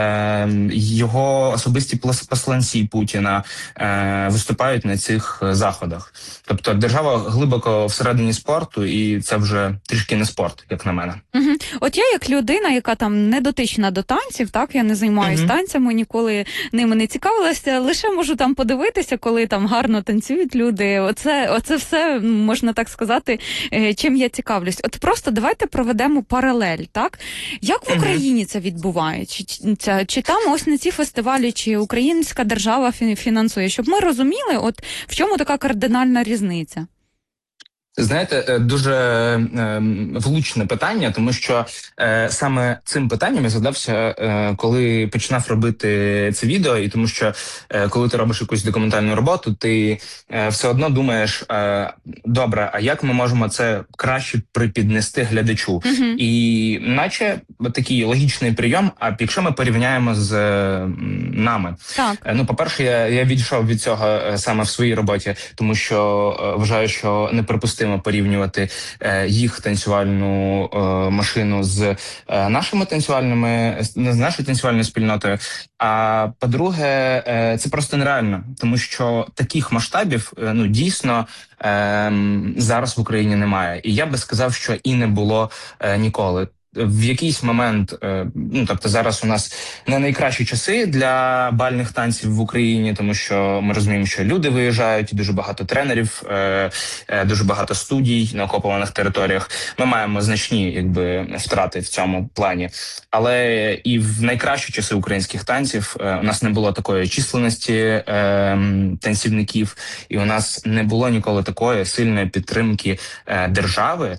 Speaker 9: його особисті посланці Путіна виступають на цих заходах. Тобто держава глибоко всередині спорту, і це вже трішки не спорт, як на мене.
Speaker 8: От я як людина, яка там не дотична до танців, так, я не займаюся танцями, ніколи ними не цікавилася, лише можу там подивитися, коли там гарно танцюють люди. Оце все, можна так сказати, чим я цікавлюсь. От просто давайте проведемо паралель, так? Як в Україні це відбувається? Чи там ось на ці фестивалі, чи українська держава фінансує? Щоб ми розуміли, от в чому така кардинальна різниця?
Speaker 9: Знаєте, дуже влучне питання, тому що саме цим питанням я задався, коли починав робити це відео, і тому що коли ти робиш якусь документальну роботу, ти все одно думаєш, добре, а як ми можемо це краще припіднести глядачу? І наче такий логічний прийом, а якщо ми порівняємо з нами.
Speaker 8: Так.
Speaker 9: Ну, по-перше, я відійшов від цього саме в своїй роботі, тому що вважаю, що неприпустимо порівнювати їх танцювальну машину з нашими танцювальними, з нашою танцювальною спільнотою. А по-друге, це просто нереально, тому що таких масштабів, ну, дійсно, зараз в Україні немає. І я би сказав, що і не було ніколи. В якийсь момент, ну, тобто зараз у нас не найкращі часи для бальних танців в Україні, тому що ми розуміємо, що люди виїжджають, дуже багато тренерів, дуже багато студій на окупованих територіях. Ми маємо значні, втрати в цьому плані. Але і в найкращі часи українських танців у нас не було такої численності танцівників, і у нас не було ніколи такої сильної підтримки держави,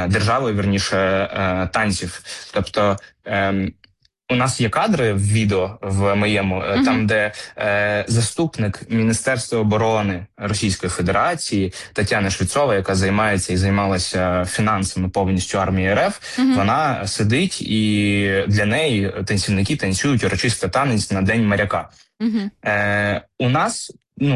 Speaker 9: танців. Тобто у нас є кадри в відео в моєму, там, де заступник Міністерства оборони Російської Федерації Тетяна Швецова, яка займалася фінансами повністю армії РФ, вона сидить, і для неї танцівники танцюють урочистий танець на День моряка. У нас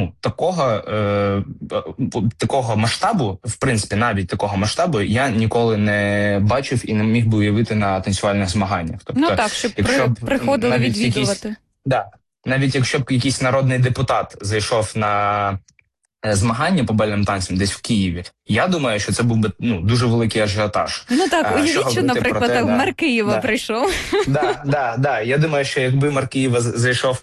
Speaker 9: такого масштабу, в принципі, навіть такого масштабу я ніколи не бачив і не міг би уявити на танцювальних змаганнях. Тобто,
Speaker 8: щоб приходили відвідувати.
Speaker 9: Навіть якщо б якийсь народний депутат зайшов на змагання по бальним танцям десь в Києві, я думаю, що це був би дуже великий ажіотаж.
Speaker 8: Ну так, уявіть, що, наприклад, мер Києва прийшов.
Speaker 9: Я думаю, що якби мер Києва зайшов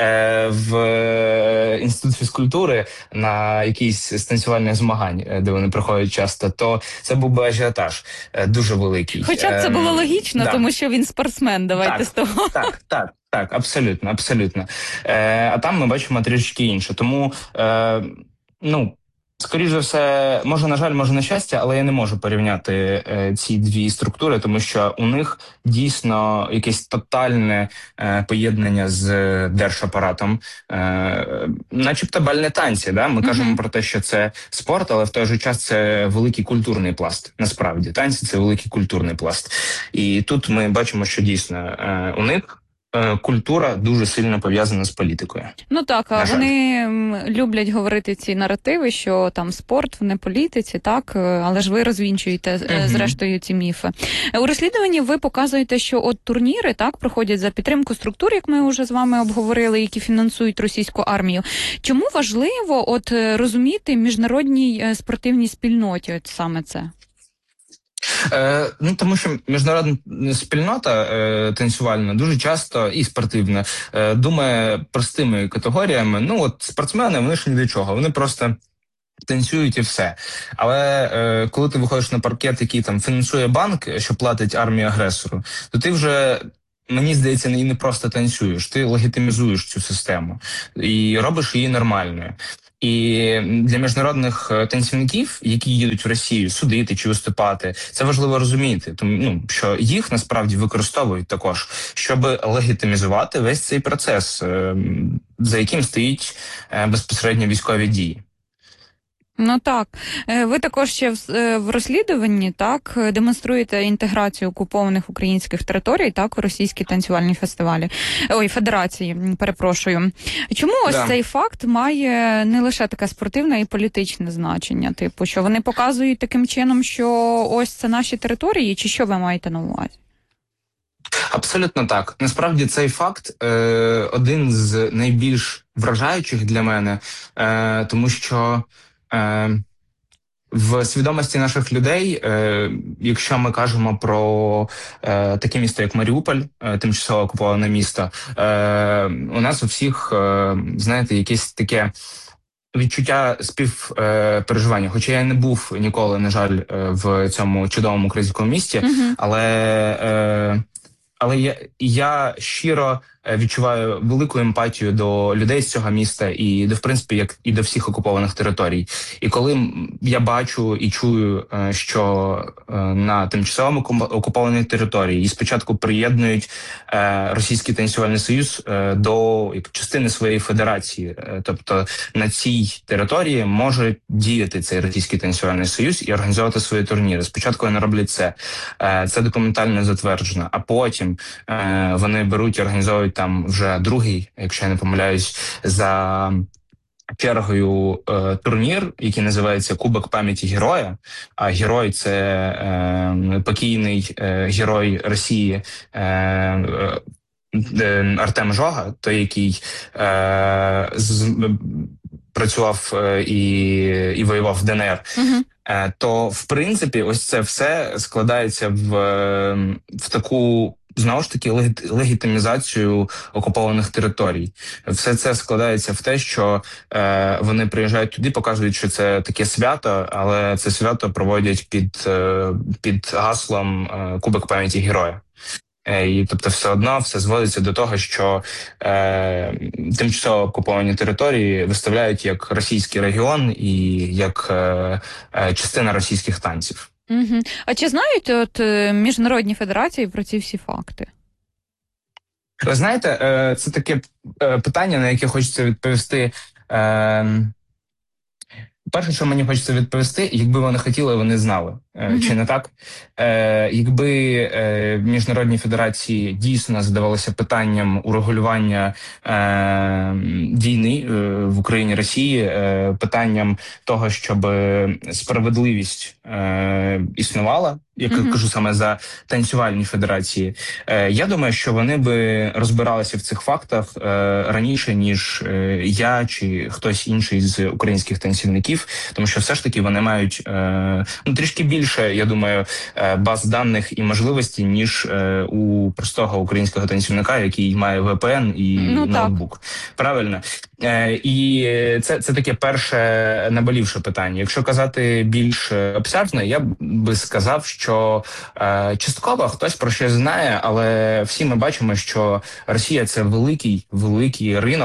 Speaker 9: в Інститут фізкультури на якісь станцювальних змагань, де вони приходять часто, то це був би ажіотаж дуже великий.
Speaker 8: Хоча б це було логічно, тому що він спортсмен, давайте з того.
Speaker 9: Так, абсолютно. А там ми бачимо трішки інше. Тому, Скоріше за все, може, на жаль, може, на щастя, але я не можу порівняти ці дві структури, тому що у них дійсно якесь тотальне поєднання з держапаратом, начебто бальні танці. Да? Ми кажемо про те, що це спорт, але в той же час це великий культурний пласт. Насправді, танці – це великий культурний пласт. І тут ми бачимо, що дійсно у них культура дуже сильно пов'язана з політикою.
Speaker 8: Ну так, а вони люблять говорити ці наративи, що там спорт в неполітиці, так, але ж ви розвінчуєте зрештою ці міфи. У розслідуванні ви показуєте, що от турніри так проходять за підтримку структур, як ми вже з вами обговорили, які фінансують російську армію. Чому важливо от розуміти міжнародній спортивній спільноті от саме це?
Speaker 9: Тому що міжнародна спільнота танцювальна дуже часто і спортивна думає простими категоріями. Ну от спортсмени, вони ж ні до чого, вони просто танцюють і все. Але коли ти виходиш на паркет, який там фінансує банк, що платить армії агресору, то ти вже, мені здається, не просто танцюєш, ти легітимізуєш цю систему і робиш її нормальною. І для міжнародних танцівників, які їдуть в Росію судити чи виступати, це важливо розуміти, тому що їх насправді використовують також, щоб легітимізувати весь цей процес, за яким стоїть безпосередньо військові дії.
Speaker 8: Ну так, ви також ще в розслідуванні так демонструєте інтеграцію окупованих українських територій так у російські танцювальні федерації. Перепрошую. Чому ось цей факт має не лише таке спортивне і політичне значення? Типу, що вони показують таким чином, що ось це наші території, чи що ви маєте на увазі?
Speaker 9: Абсолютно так. Насправді цей факт один з найбільш вражаючих для мене, тому що в свідомості наших людей, якщо ми кажемо про таке місто, як Маріуполь, тимчасово окуповане місто, у нас у всіх, знаєте, якесь таке відчуття співпереживання. Хоча я не був ніколи, на жаль, в цьому чудовому українському місті, але я щиро відчуваю велику емпатію до людей з цього міста і в принципі, як і до всіх окупованих територій. І коли я бачу і чую, що на тимчасово окупованій території і спочатку приєднують Російський танцювальний союз до частини своєї федерації, тобто на цій території може діяти цей Російський танцювальний союз і організовувати свої турніри. Спочатку вони роблять це. Це документально затверджено, а потім вони беруть і організовують там вже другий, якщо я не помиляюсь, за чергою турнір, який називається Кубок пам'яті героя. А герой – це покійний герой Росії Артем Жога, той, який працював і воював в ДНР. То, в принципі, ось це все складається в таку, знову ж таки, легітимізацію окупованих територій. Все це складається в те, що вони приїжджають туди, показують, що це таке свято, але це свято проводять під гаслом Кубок пам'яті героя. І, тобто, все одно все зводиться до того, що тимчасово окуповані території виставляють як російський регіон і як частина російських танців.
Speaker 8: А чи знають от міжнародні федерації про ці всі факти?
Speaker 9: Ви знаєте, це таке питання, на яке хочеться відповісти. Перше, що мені хочеться відповісти, якби вони хотіли, вони знали. Чи не так? Якби міжнародні федерації дійсно задавалися питанням урегулювання війни в Україні, Росії, питанням того, щоб справедливість існувала, як я кажу саме за танцювальні федерації, я думаю, що вони би розбиралися в цих фактах раніше, ніж я чи хтось інший з українських танцівників, тому що все ж таки вони мають трішки більше, я думаю, баз даних і можливості, ніж у простого українського танцівника, який має VPN і ноутбук. Правильно? І це таке перше наболівше питання. Якщо казати більш обсяжно, я би сказав, що частково хтось про щось знає, але всі ми бачимо, що Росія – це великий ринок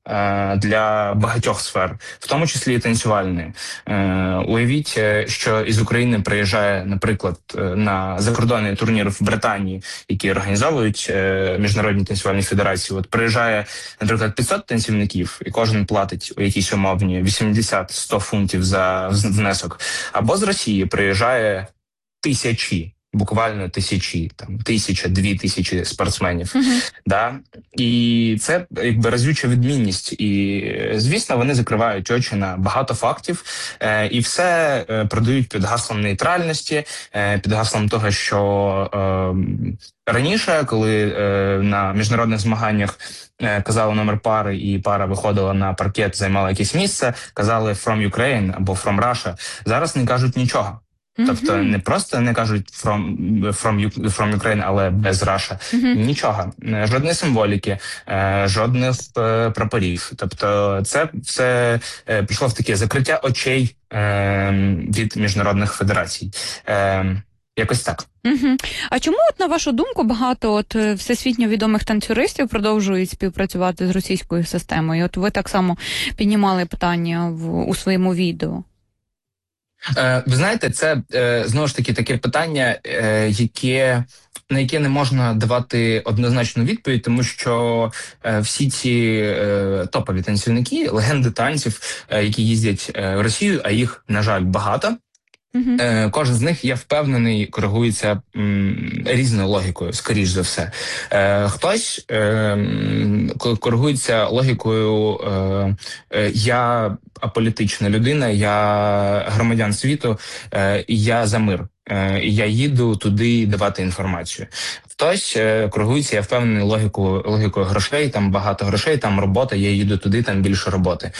Speaker 9: для багатьох сфер, в тому числі і танцювальної. Уявіть, що із України приїжджає, наприклад, на закордонний турнір в Британії, які організовують міжнародні танцювальні федерації. От приїжджає, наприклад, 500 танцівників, і кожен платить у якійсь умовні 80-100 фунтів за внесок. Або з Росії приїжджає тисячі, буквально тисячі, там 1000-2000 спортсменів. Да? І це якби разюча відмінність. І, звісно, вони закривають очі на багато фактів, і все продають під гаслом нейтральності, під гаслом того, що раніше, коли на міжнародних змаганнях казали номер пари, і пара виходила на паркет, займала якесь місце, казали «from Ukraine» або «from Russia». Зараз не кажуть нічого. Тобто не просто не кажуть from Ukraine, але без Russia. Нічого. Жодної символіки, жодних прапорів. Тобто це все пішло в таке закриття очей від міжнародних федерацій. Якось так.
Speaker 8: А чому, от, на вашу думку, багато всесвітньо відомих танцюристів продовжують співпрацювати з російською системою? От ви так само піднімали питання у своєму відео.
Speaker 9: Ви знаєте, це знову ж таки таке питання, на яке не можна давати однозначну відповідь, тому що всі ці топові танцівники, легенди танців, які їздять в Росію, а їх, на жаль, багато, кожен з них, я впевнений, коригується різною логікою, скоріш за все. Хтось коригується логікою «я аполітична людина, я громадян світу, і я за мир, і я їду туди давати інформацію». Хтось коригується, я впевнений, логікою грошей, там багато грошей, там робота, я їду туди, там більше роботи.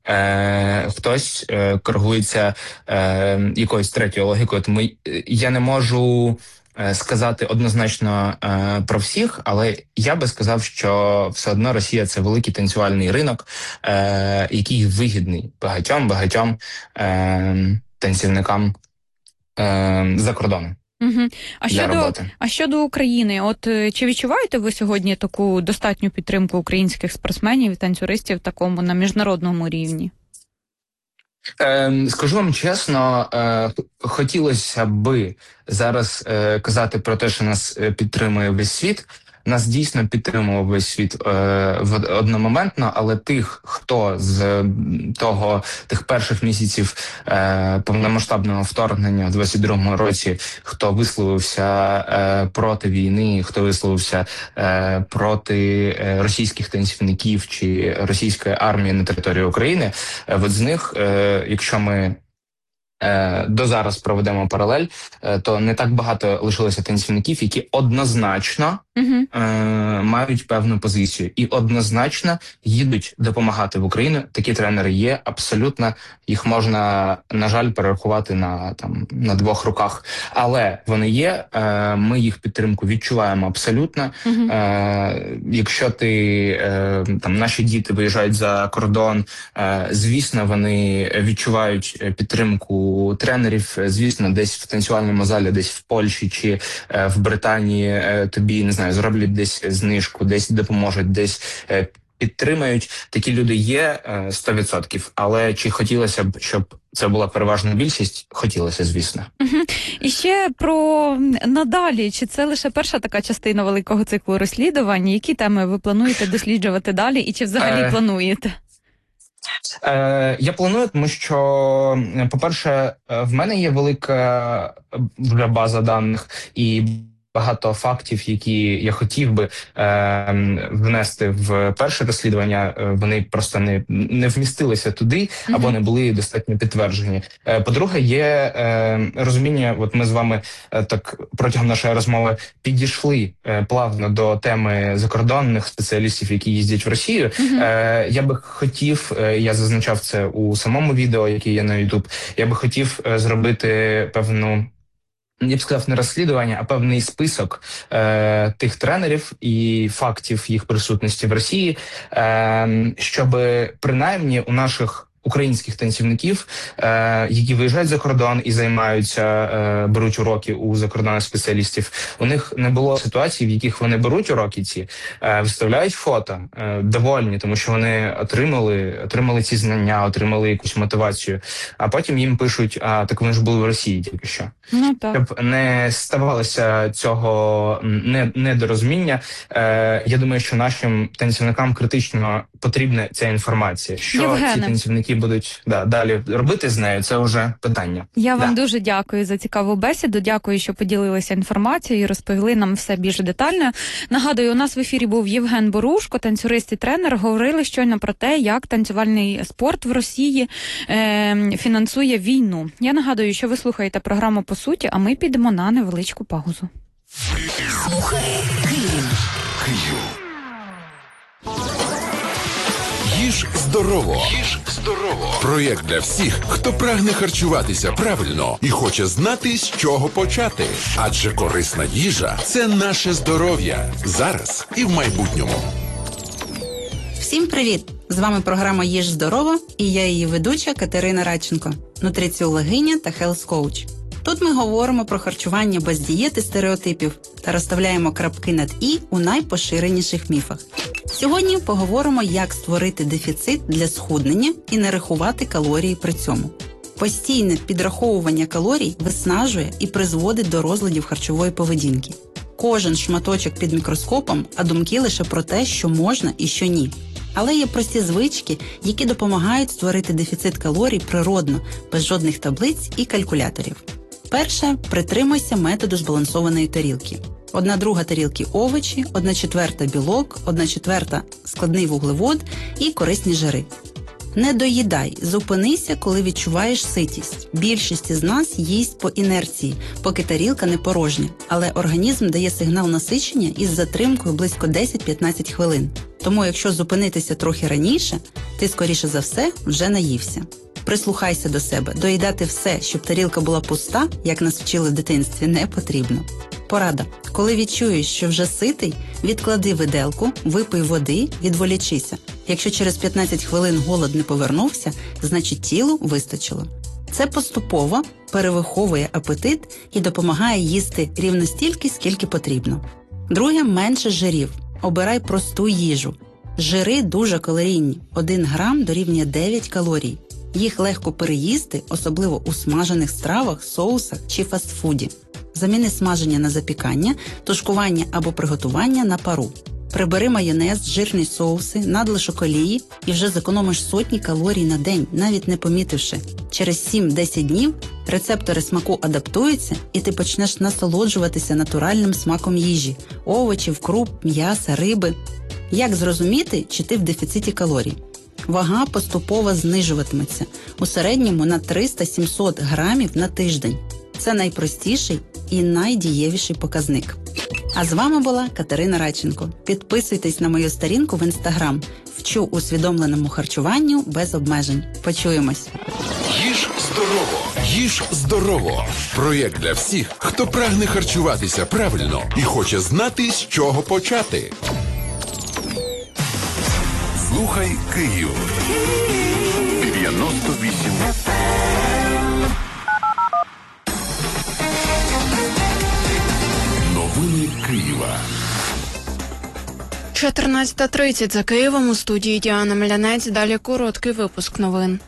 Speaker 9: Хтось коригується якоюсь третьою логікою, тому я не можу сказати однозначно про всіх, але я би сказав, що все одно Росія – це великий танцювальний ринок, який вигідний багатьом танцівникам за кордоном.
Speaker 8: А щодо України, от чи відчуваєте ви сьогодні таку достатню підтримку українських спортсменів і танцюристів такому на міжнародному рівні?
Speaker 9: Скажу вам чесно, хотілося би зараз казати про те, що нас підтримує весь світ. Нас дійсно підтримував весь світ одномоментно, але тих, хто з тих перших місяців повномасштабного вторгнення в 22-му році, хто висловився проти війни, хто висловився проти російських танцівників чи російської армії на території України, от з них, якщо ми до зараз проведемо паралель, то не так багато лишилося танцівників, які однозначно мають певну позицію і однозначно їдуть допомагати в Україну. Такі тренери є, абсолютно, їх можна, на жаль, перерахувати на двох руках. Але вони є, ми їх підтримку відчуваємо абсолютно. Якщо наші діти виїжджають за кордон, звісно, вони відчувають підтримку тренерів, звісно, десь в танцювальному залі, десь в Польщі чи в Британії тобі, не знаю, зроблять десь знижку, десь допоможуть, десь підтримають. Такі люди є 100%. Але чи хотілося б, щоб це була переважна більшість? Хотілося, звісно.
Speaker 8: І ще про надалі. Чи це лише перша така частина великого циклу розслідувань? Які теми ви плануєте досліджувати далі? І чи взагалі плануєте?
Speaker 9: Я планую, тому що, по-перше, в мене є велика вже база даних і багато фактів, які я хотів би внести в перше розслідування, вони просто не вмістилися туди або не були достатньо підтверджені. По-друге, є розуміння, от ми з вами так протягом нашої розмови підійшли плавно до теми закордонних спеціалістів, які їздять в Росію. Я би хотів, я зазначав це у самому відео, яке є на YouTube, я би хотів зробити певну, я б сказав, не розслідування, а певний список тих тренерів і фактів їх присутності в Росії, щоб принаймні у наших українських танцівників, які виїжджають за кордон і займаються, беруть уроки у закордонних спеціалістів. У них не було ситуацій, в яких вони беруть уроки ці, виставляють фото, довольні, тому що вони отримали ці знання, отримали якусь мотивацію, а потім їм пишуть, так вони ж були в Росії тільки що.
Speaker 8: Ну, так.
Speaker 9: Щоб не ставалося цього недорозуміння, я думаю, що нашим танцівникам критично потрібна ця інформація. Що
Speaker 8: Євгене,
Speaker 9: ці танцівники будуть далі робити з нею, це вже питання.
Speaker 8: Я вам дуже дякую за цікаву бесіду, дякую, що поділилися інформацією і розповіли нам все більш детально. Нагадую, у нас в ефірі був Євген Борушко, танцюрист і тренер. Говорили щойно про те, як танцювальний спорт в Росії фінансує війну. Я нагадую, що ви слухаєте програму «По суті», а ми підемо на невеличку паузу.
Speaker 5: Слухай Київ.
Speaker 4: Їж здорово. Проєкт для всіх, хто прагне харчуватися правильно і хоче знати, з чого почати. Адже корисна їжа – це наше здоров'я. Зараз і в майбутньому.
Speaker 10: Всім привіт! З вами програма «Їж здорово» і я її ведуча Катерина Радченко, нутриціологиня та хелс-коуч. Тут ми говоримо про харчування без дієт і стереотипів та розставляємо крапки над «і» у найпоширеніших міфах. Сьогодні поговоримо, як створити дефіцит для схуднення і не рахувати калорії при цьому. Постійне підраховування калорій виснажує і призводить до розладів харчової поведінки. Кожен шматочок під мікроскопом, а думки лише про те, що можна і що ні. Але є прості звички, які допомагають створити дефіцит калорій природно, без жодних таблиць і калькуляторів. Перше – притримуйся методу збалансованої тарілки. 1/2 тарілки овочі, 1/4 білок, 1/4 складний вуглевод і корисні жири. Не доїдай, зупинися, коли відчуваєш ситість. Більшість із нас їсть по інерції, поки тарілка не порожня, але організм дає сигнал насичення із затримкою близько 10-15 хвилин. Тому якщо зупинитися трохи раніше, ти, скоріше за все, вже наївся. Прислухайся до себе. Доїдати все, щоб тарілка була пуста, як нас вчили в дитинстві, не потрібно. Порада. Коли відчуєш, що вже ситий, відклади виделку, випий води, відволічися. Якщо через 15 хвилин голод не повернувся, значить тілу вистачило. Це поступово перевиховує апетит і допомагає їсти рівно стільки, скільки потрібно. Друге – менше жирів. Обирай просту їжу. Жири дуже калорійні. 1 грам дорівнює 9 калорій. Їх легко переїсти, особливо у смажених стравах, соусах чи фастфуді. Заміни смаження на запікання, тушкування або приготування на пару. Прибери майонез, жирні соуси, надлишок олії і вже зекономиш сотні калорій на день, навіть не помітивши. Через 7-10 днів рецептори смаку адаптуються і ти почнеш насолоджуватися натуральним смаком їжі – овочів, круп, м'яса, риби. Як зрозуміти, чи ти в дефіциті калорій? Вага поступово знижуватиметься, у середньому на 300-700 грамів на тиждень. Це найпростіший і найдієвіший показник. А з вами була Катерина Радченко. Підписуйтесь на мою сторінку в Інстаграм. Вчу усвідомленому харчуванню без обмежень. Почуємось.
Speaker 4: Їж здорово. Їж здорово. Проєкт для всіх, хто прагне харчуватися правильно і хоче знати, з чого почати. Слухай Київ. 98 FM. Новини Києва.
Speaker 6: 14:30 за Києвом, у студії Діана Мелянець. Далі короткий випуск новин.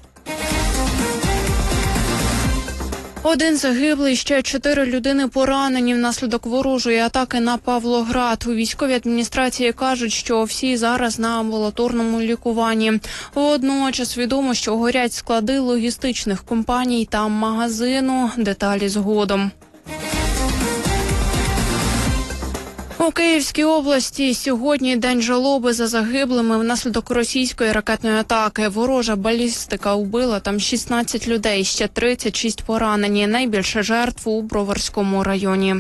Speaker 6: 1 загиблий, ще 4 людини поранені внаслідок ворожої атаки на Павлоград. У військовій адміністрації кажуть, що всі зараз на амбулаторному лікуванні. Водночас відомо, що горять склади логістичних компаній та магазину. Деталі згодом. У Київській області сьогодні день жалоби за загиблими внаслідок російської ракетної атаки. Ворожа балістика вбила там 16 людей, ще 36 поранені. Найбільше жертв у Броварському районі.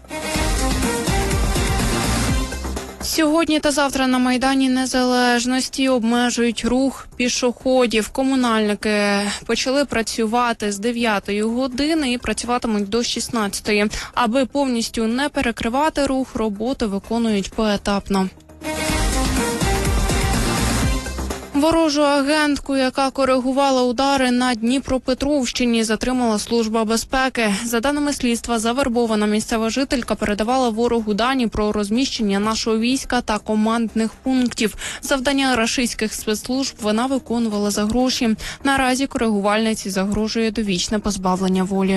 Speaker 6: Сьогодні та завтра на Майдані Незалежності обмежують рух пішоходів. Комунальники почали працювати з 9 години і працюватимуть до 16. Аби повністю не перекривати рух, роботи виконують поетапно. Ворожу агентку, яка коригувала удари на Дніпропетровщині, затримала Служба безпеки. За даними слідства, завербована місцева жителька передавала ворогу дані про розміщення нашого війська та командних пунктів. Завдання рашистських спецслужб вона виконувала за гроші. Наразі коригувальниці загрожує довічне позбавлення волі.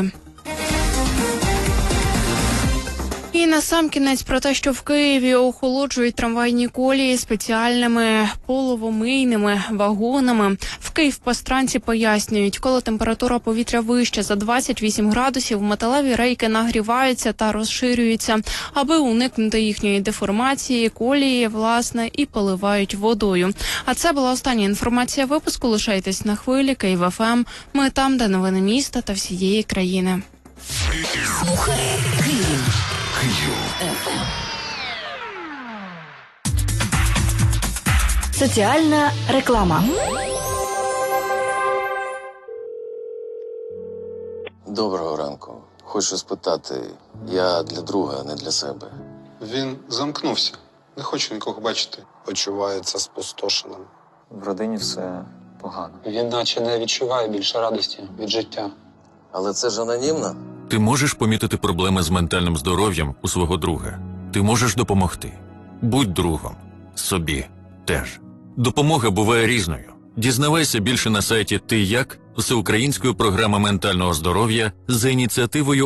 Speaker 6: І насамкінець про те, що в Києві охолоджують трамвайні колії спеціальними половомийними вагонами. В Київпастранці пояснюють, коли температура повітря вища за 28 градусів, металеві рейки нагріваються та розширюються. Аби уникнути їхньої деформації, колії, власне, і поливають водою. А це була остання інформація випуску. Лишайтесь на хвилі Київ ФМ. Ми там, де новини міста та всієї країни.
Speaker 5: Слухай Київ. Соціальна реклама.
Speaker 11: Доброго ранку. Хочу спитати, я для друга, не для себе.
Speaker 12: Він замкнувся. Не хоче нікого бачити. Почувається спустошеним.
Speaker 13: В родині все погано.
Speaker 12: Він наче не відчуває більше радості від життя.
Speaker 11: Але це ж анонімно.
Speaker 14: Ти можеш помітити проблеми з ментальним здоров'ям у свого друга. Ти можеш допомогти. Будь другом. Собі теж. Допомога буває різною. Дізнавайся більше на сайті «Ти як?» всеукраїнської програми ментального здоров'я за ініціативою